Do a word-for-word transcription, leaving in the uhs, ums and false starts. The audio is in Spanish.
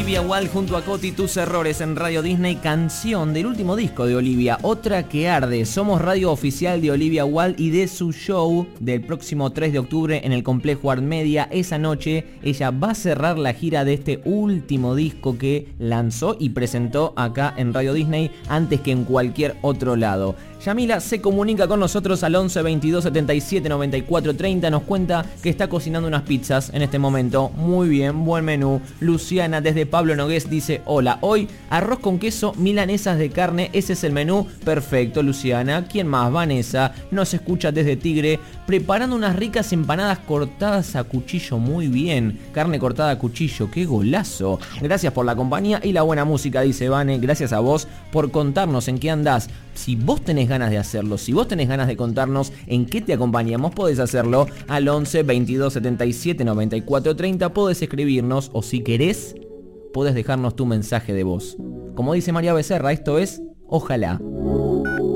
Olivia Wilde junto a Coti, Tus Errores en Radio Disney, canción del último disco de Olivia, Otra que Arde. Somos radio oficial de Olivia Wilde y de su show del próximo tres de octubre en el Complejo Art Media. Esa noche ella va a cerrar la gira de este último disco que lanzó y presentó acá en Radio Disney antes que en cualquier otro lado. Yamila se comunica con nosotros al once veintidós setenta y siete noventa y cuatro treinta. Nos cuenta que está cocinando unas pizzas en este momento. Muy bien, buen menú. Luciana desde Pablo Nogués dice: hola, hoy arroz con queso, milanesas de carne. Ese es el menú. Perfecto, Luciana. ¿Quién más? Vanessa nos escucha desde Tigre, preparando unas ricas empanadas cortadas a cuchillo. Muy bien, carne cortada a cuchillo. ¡Qué golazo! Gracias por la compañía y la buena música, dice Vane. Gracias a vos por contarnos en qué andás. Si vos tenés ganas de hacerlo, si vos tenés ganas de contarnos en qué te acompañamos, podés hacerlo al once veintidós setenta y siete noventa y cuatro treinta. Podés escribirnos o si querés, podés dejarnos tu mensaje de voz. Como dice María Becerra, esto es Ojalá.